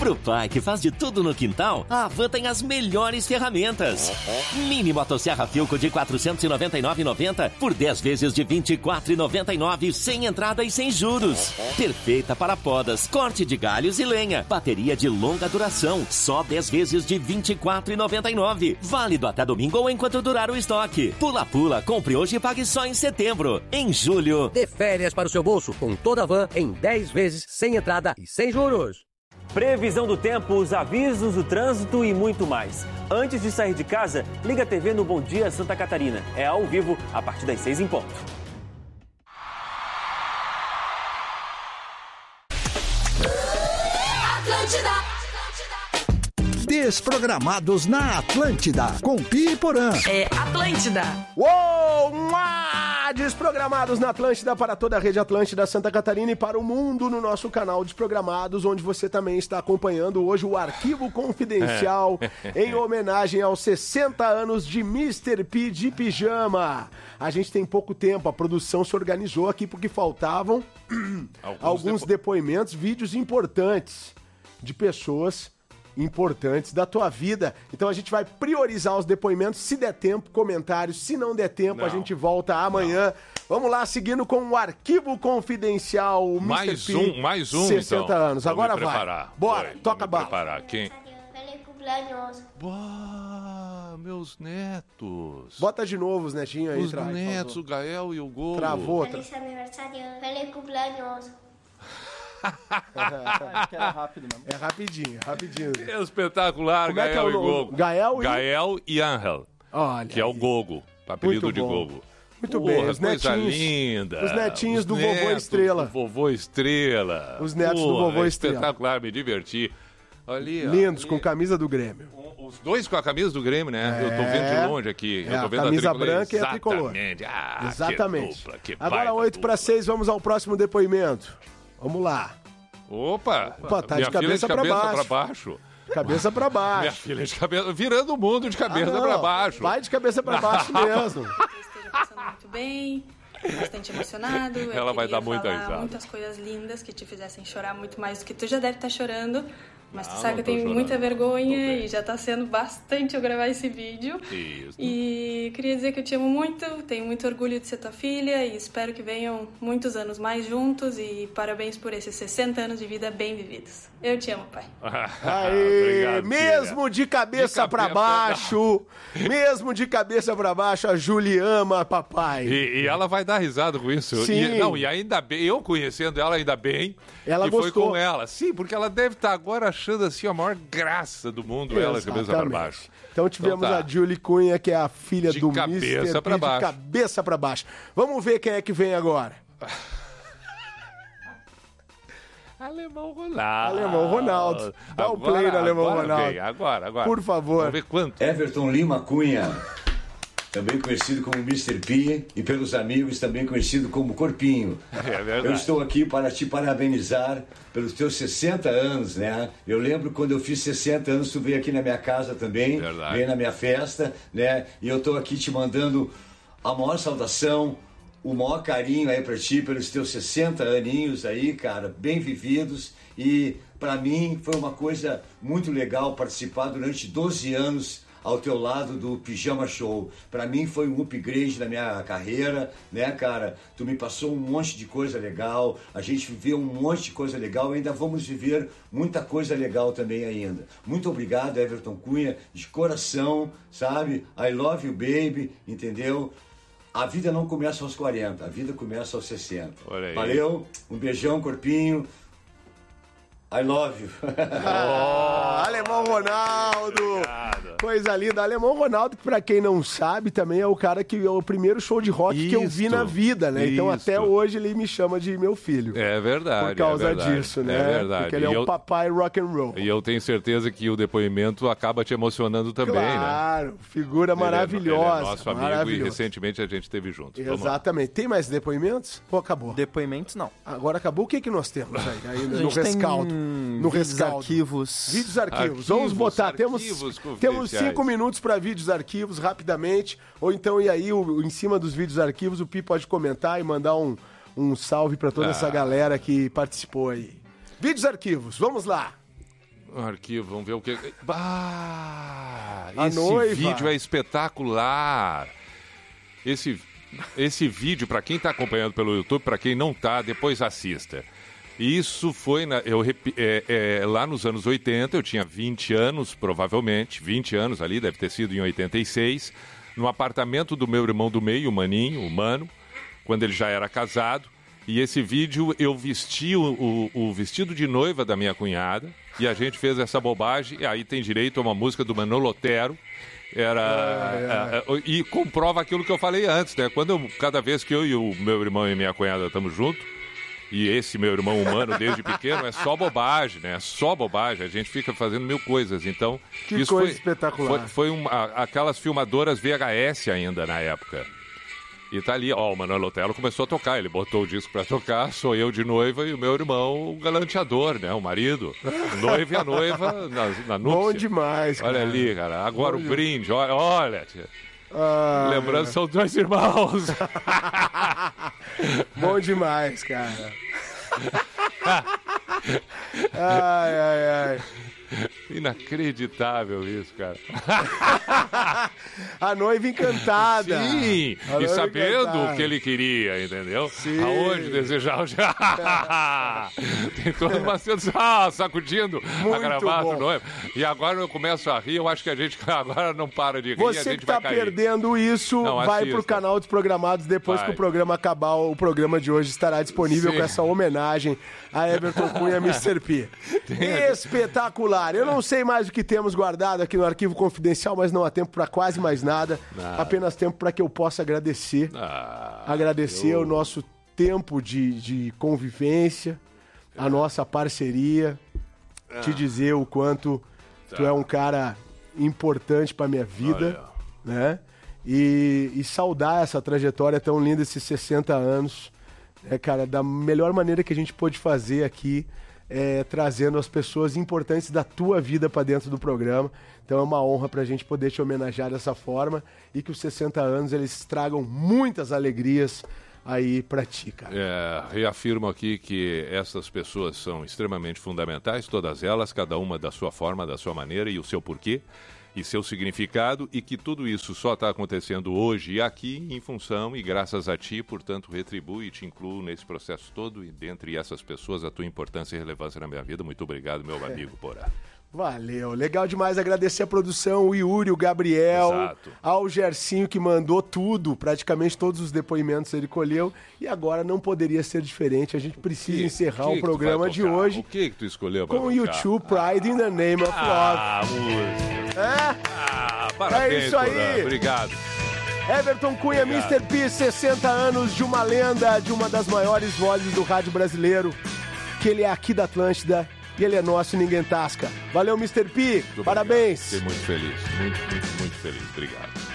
Pro pai que faz de tudo no quintal, a Havan tem as melhores ferramentas. Mini motosserra Philco de R$ 499,90 por 10 vezes de R$ 24,99, sem entrada e sem juros. Perfeita para podas, corte de galhos e lenha. Bateria de longa duração, só 10 vezes de R$ 24,99. Válido até domingo ou enquanto durar o estoque. Pula, compre hoje e pague só em setembro. Em julho, dê férias para o seu bolso com toda a Havan em 10 vezes, sem entrada e sem juros. Previsão do tempo, os avisos do trânsito e muito mais. Antes de sair de casa, liga a TV no Bom Dia Santa Catarina. É ao vivo, a partir das 6 em ponto. Desprogramados na Atlântida, com Pi e Porã. É Atlântida. Uou! Desprogramados na Atlântida, para toda a rede Atlântida Santa Catarina e para o mundo no nosso canal Desprogramados, onde você também está acompanhando hoje o Arquivo Confidencial em homenagem aos 60 anos de Mr. P de pijama. A gente tem pouco tempo, a produção se organizou aqui porque faltavam alguns depoimentos, vídeos importantes de pessoas importantes da tua vida. Então a gente vai priorizar os depoimentos, se der tempo, comentários, se não der tempo, a gente volta amanhã. Vamos lá, seguindo com o Arquivo Confidencial, o mais Mr. P, mais um 60 então. anos. Agora vai. Bora, Foi, toca a bala. Preparar. Quem? Feliz cumpleaños. Meus netos. Bota de novo os netinhos aí. Os netos, o Gael e o Golo. Travou. Feliz aniversário. Feliz cumpleaños. Acho que era rápido mesmo. É rapidinho. É espetacular, Como é que é o Gael e nome? Gogo. Gael e Ángel. Olha que é o Gogo, apelido Muito de bom. Gogo. Muito bem, os coisa netinhos. linda. Os netinhos Os do netos Vovô Estrela. Do Vovô Estrela. Os netos do Vovô Estrela. Espetacular, me diverti. Ali, Lindos, ali. com camisa do Grêmio. Os dois com a camisa do Grêmio, né? Eu tô vendo de longe aqui. É, Eu tô vendo a camisa tricolor. branca e a tricolor. Exatamente. Exatamente. Que dupla, que Agora, baita 8 para 6, vamos ao próximo depoimento. Vamos lá. Opa, tá minha de cabeça filha de pra cabeça baixo. pra baixo. Cabeça pra baixo. Minha filha de cabeça, virando o mundo de cabeça não, pra baixo. Vai de cabeça pra baixo mesmo. Esteja passando muito bem, bastante emocionado. Eu Ela vai queria dar muita falar risada. muitas coisas lindas que te fizessem chorar muito mais do que tu já deve estar chorando. Mas tu sabe não que eu tô tenho chorando. muita vergonha e já tá sendo bastante eu gravar esse vídeo. Isso. E queria dizer que eu te amo muito, tenho muito orgulho de ser tua filha e espero que venham muitos anos mais juntos e parabéns por esses 60 anos de vida bem vividos. Eu te amo, pai. Aê, Obrigado, mesmo filha. de cabeça pra baixo, mesmo de cabeça pra baixo, a Júlia ama papai. E ela vai dar risada com isso. Sim. E ainda bem, eu conhecendo ela ainda bem, Ela que gostou. foi com ela. Sim, porque ela deve estar agora achando assim a maior graça do mundo, ela de cabeça pra Exatamente. baixo. Então tivemos Então tá. a Julie Cunha, que é a filha De do cabeça Mr. P, pra baixo. de cabeça pra baixo. Vamos ver quem é que vem agora. Alemão Ronaldo. Alemão Ronaldo. Dá o Agora- play no Alemão agora Ronaldo. vem, agora. Por favor. Vamos ver quanto. Everton Lima Cunha, também conhecido como Mr. P e pelos amigos também conhecido como Corpinho. É verdade. Eu estou aqui para te parabenizar pelos teus 60 anos, né? Eu lembro quando eu fiz 60 anos, tu veio aqui na minha casa também, Verdade. veio na minha festa, né? E eu estou aqui te mandando a maior saudação, o maior carinho aí pra ti pelos teus 60 aninhos aí, cara, bem vividos. E pra mim foi uma coisa muito legal participar durante 12 anos ao teu lado do Pijama Show. Pra mim foi um upgrade na minha carreira, né, cara? Tu me passou um monte de coisa legal, a gente viveu um monte de coisa legal e ainda vamos viver muita coisa legal também ainda. Muito obrigado, Everton Cunha, de coração, sabe? I love you, baby, entendeu? A vida não começa aos 40, a vida começa aos 60. Olha aí. Valeu, um beijão, Corpinho. I love you. Alemão Ronaldo. Coisa linda. Alemão Ronaldo, que pra quem não sabe, também é o cara que é o primeiro show de rock que eu vi na vida, né? Então até hoje ele me chama de meu filho. É verdade. Por causa é verdade, disso, né? É verdade. Porque ele é E o papai rock and roll. E eu tenho certeza que o depoimento acaba te emocionando também, né? Claro, figura Ele maravilhosa. é nosso amigo e maravilhoso. recentemente a gente esteve junto. Vamos lá. Exatamente. Tem mais depoimentos? Ou acabou? Depoimentos, não. Agora acabou. O que nós temos aí? A No gente tem rescaldo. No vídeos, rescaldo. arquivos. Vídeos arquivos. Arquivos, Vamos botar. arquivos Temos confidenciais. 5 minutos para vídeos arquivos, rapidamente. Ou então, e aí, em cima dos vídeos arquivos, o Pi pode comentar e mandar um salve para toda essa galera que participou aí. Vídeos arquivos, vamos lá. Arquivo, vamos ver o que... A esse noiva. vídeo é espetacular. Esse vídeo, para quem está acompanhando pelo YouTube, para quem não está, depois assista. Isso foi lá nos anos 80, eu tinha 20 anos, provavelmente, 20 anos ali, deve ter sido em 86, no apartamento do meu irmão do meio, o Maninho, o Mano, quando ele já era casado. E esse vídeo eu vesti o vestido de noiva da minha cunhada e a gente fez essa bobagem. E aí tem direito a uma música do Manolo Otero. E comprova aquilo que eu falei antes, né? Cada vez que eu e o meu irmão e minha cunhada estamos juntos, e esse meu irmão humano desde pequeno, é só bobagem, né? É só bobagem. A gente fica fazendo mil coisas. Então, Que isso coisa espetacular. Foi aquelas filmadoras VHS ainda na época. E tá ali, ó, o Manolo Otero começou a tocar, ele botou o disco pra tocar, sou eu de noiva e o meu irmão, o galanteador, né, o marido. O noivo e a noiva na núpcia. Bom demais, cara. Olha ali, cara, agora o brinde, olha, tia. Lembrando, são 2 irmãos. Bom demais, cara. Ai. Inacreditável isso, cara. A noiva encantada. Sim, e sabendo o que ele queria, entendeu? Sim. Aonde desejava. Tem toda uma sensação, sacudindo Muito a gravata bom. do noivo. E agora eu começo a rir, eu acho que a gente agora não para de rir, a Você gente que tá vai cair. perdendo isso, Não, vai assista. pro canal Desprogramados depois Vai. que o programa acabar. O programa de hoje estará disponível Sim. com essa homenagem a Everton Cunha Mr. P. Espetacular. Eu não sei mais o que temos guardado aqui no Arquivo Confidencial, mas não há tempo para quase mais nada. Apenas tempo para que eu possa agradecer. Agradecer o nosso tempo de convivência, a nossa parceria, te dizer o quanto tu é um cara importante para minha vida, né? E saudar essa trajetória tão linda, esses 60 anos, né, cara, da melhor maneira que a gente pôde fazer aqui, trazendo as pessoas importantes da tua vida para dentro do programa. Então é uma honra pra gente poder te homenagear dessa forma e que os 60 anos eles tragam muitas alegrias aí pra ti, cara. Reafirmo aqui que essas pessoas são extremamente fundamentais, todas elas, cada uma da sua forma, da sua maneira e o seu porquê e seu significado, e que tudo isso só está acontecendo hoje e aqui em função e graças a ti, portanto retribuo e te incluo nesse processo todo, e dentre essas pessoas a tua importância e relevância na minha vida. Muito obrigado, meu amigo Porã. Valeu, legal demais, agradecer a produção, o Yuri, o Gabriel, Exato. ao Gercinho que mandou tudo, praticamente todos os depoimentos ele colheu, e agora não poderia ser diferente, a gente precisa encerrar o programa de hoje O que tu escolheu pra com o tocar? YouTube Pride in the Name of Love. música. Parabéns, É isso aí. Porã. Obrigado. Everton Cunha, Obrigado. Mr. P, 60 anos de uma lenda, de uma das maiores vozes do rádio brasileiro, que ele é aqui da Atlântida e ele é nosso e ninguém tasca. Valeu, Mr. P, Muito parabéns. obrigado. Fiquei muito feliz, muito feliz. Obrigado.